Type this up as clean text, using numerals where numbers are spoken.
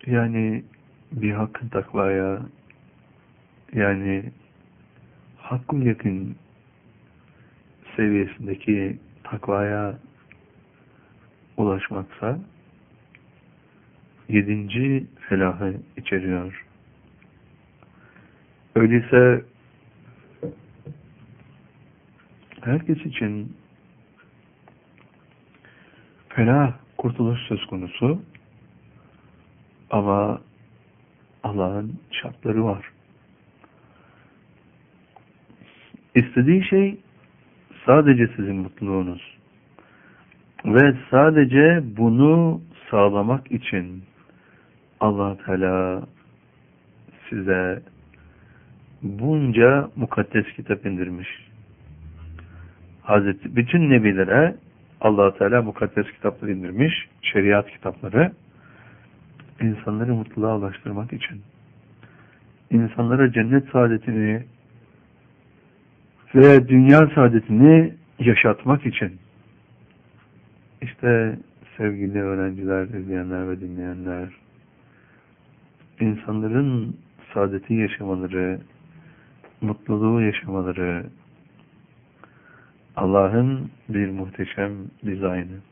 Yani bir hakkın takvaya, yani hakkın yakın seviyesindeki takvaya ulaşmaksa yedinci felahı içeriyor. Öyleyse herkes için felah, kurtuluş söz konusu, ama Allah'ın şartları var. İstediği şey sadece sizin mutluluğunuz. Ve sadece bunu sağlamak için Allah Teala size bunca mukaddes kitap indirmiş. Bütün nebilere Allah Teala mukaddes kitapları indirmiş, şeriat kitapları, insanları mutluluğa ulaştırmak için, insanlara cennet saadetini ve dünya saadetini yaşatmak için. İşte sevgili öğrenciler, izleyenler ve dinleyenler, insanların saadeti yaşamaları, mutluluğu yaşamaları Allah'ın bir muhteşem dizaynı.